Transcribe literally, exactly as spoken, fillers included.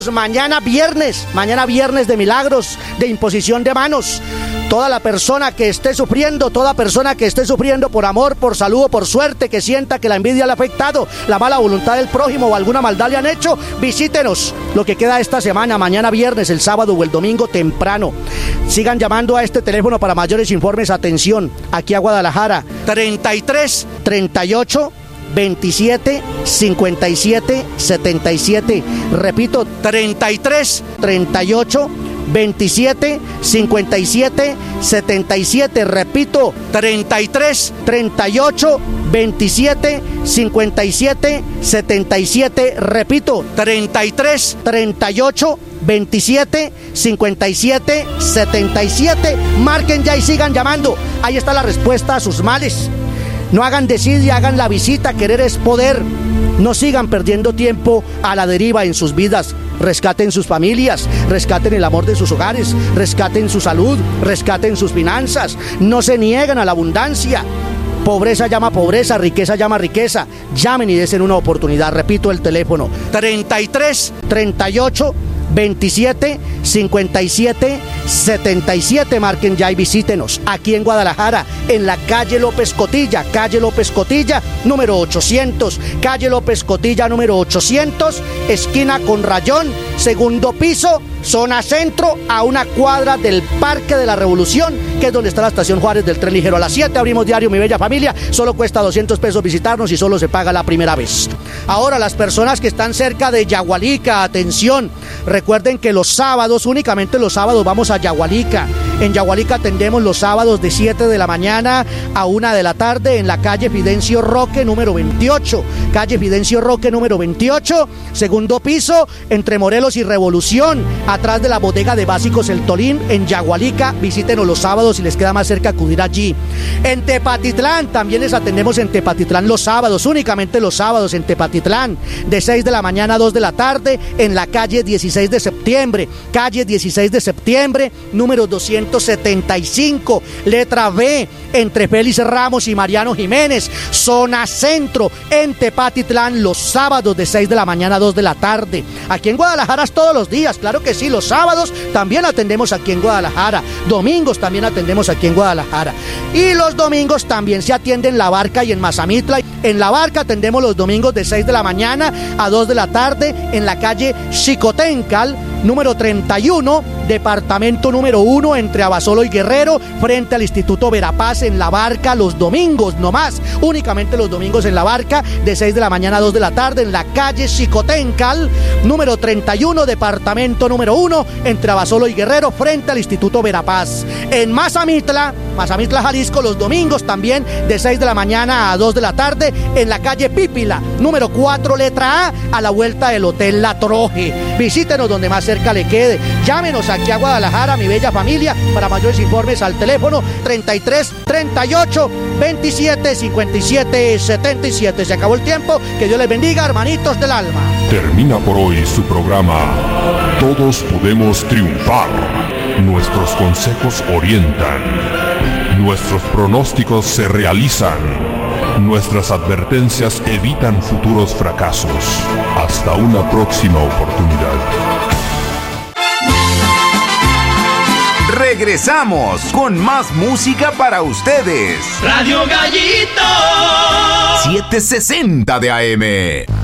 Mañana viernes, mañana viernes de milagros, de imposición de manos. Toda la persona que esté sufriendo, toda persona que esté sufriendo por amor, por salud o por suerte, que sienta que la envidia le ha afectado, la mala voluntad del prójimo o alguna maldad le han hecho, visítenos lo que queda esta semana, mañana viernes, el sábado o el domingo temprano. Sigan llamando a este teléfono para mayores informes. Atención, aquí a Guadalajara, treinta y tres, treinta y ocho, veintisiete, cincuenta y siete, setenta y siete. Repito, treinta y tres, treinta y ocho, veintisiete, cincuenta y siete, setenta y siete. Repito, treinta y tres, treinta y ocho, veintisiete, cincuenta y siete, setenta y siete. Repito, treinta y tres, treinta y ocho, veintisiete, cincuenta y siete, setenta y siete. Marquen ya y sigan llamando. Ahí está la respuesta a sus males. No hagan desidia, hagan la visita. Querer es poder. No sigan perdiendo tiempo a la deriva en sus vidas. Rescaten sus familias, rescaten el amor de sus hogares, rescaten su salud, rescaten sus finanzas. No se nieguen a la abundancia. Pobreza llama pobreza, riqueza llama riqueza. Llamen y desen una oportunidad. Repito el teléfono, treinta y tres, treinta y ocho, veintisiete, cincuenta y siete, setenta y siete. Marquen ya y visítenos aquí en Guadalajara, en la calle López Cotilla, calle López Cotilla, número ochocientos, calle López Cotilla, número ochocientos, esquina con Rayón, segundo piso, zona centro, a una cuadra del Parque de la Revolución, que es donde está la estación Juárez del tren ligero. A las siete abrimos diario, mi bella familia. Solo cuesta doscientos pesos visitarnos y solo se paga la primera vez. Ahora, las personas que están cerca de Yagualica, atención. Recuerden que los sábados, únicamente los sábados, vamos a Yagualica. En Yagualica atendemos los sábados de siete de la mañana a una de la tarde en la calle Fidencio Roque, número veintiocho. Calle Fidencio Roque, número veintiocho, segundo piso, entre Morelos y Revolución, atrás de la bodega de Básicos El Tolín, en Yagualica. Visítenos los sábados si les queda más cerca acudir allí. En Tepatitlán, también les atendemos en Tepatitlán los sábados, únicamente los sábados en Tepatitlán, de seis de la mañana a dos de la tarde, en la calle dieciséis de septiembre, calle dieciséis de septiembre, número doscientos setenta y cinco, letra B, entre Félix Ramos y Mariano Jiménez, zona centro, en Tepatitlán, los sábados de seis de la mañana a dos de la tarde. Aquí en Guadalajara es todos los días, claro que sí, los sábados también atendemos aquí en Guadalajara, domingos también atendemos aquí en Guadalajara, y los domingos también se atiende en La Barca y en Mazamitla. En La Barca atendemos los domingos de seis de la mañana a dos de la tarde, en la calle Xicoténcal, número treinta y uno, departamento número uno, entre Abasolo y Guerrero, frente al Instituto Verapaz, en La Barca, los domingos nomás, únicamente los domingos en La Barca, de seis de la mañana a dos de la tarde, en la calle Xicoténcal, número treinta y uno, departamento número uno, entre Abasolo y Guerrero, frente al Instituto Verapaz. En Mazamitla, Mazamitla, Jalisco, los domingos también, de seis de la mañana a dos de la tarde, en la calle Pípila, número cuatro, letra A, a la vuelta del Hotel La Troje. Visítenos donde más cerca le quede. Llámenos aquí a Guadalajara, mi bella familia, para mayores informes al teléfono treinta y tres, treinta y ocho, veintisiete, cincuenta y siete, setenta y siete. Se acabó el tiempo. Que Dios les bendiga, hermanitos del alma. Termina por hoy su programa Todos Podemos Triunfar. Nuestros consejos orientan. Nuestros pronósticos se realizan. Nuestras advertencias evitan futuros fracasos. Hasta una próxima oportunidad. Regresamos con más música para ustedes. Radio Gallito setecientos sesenta de A M.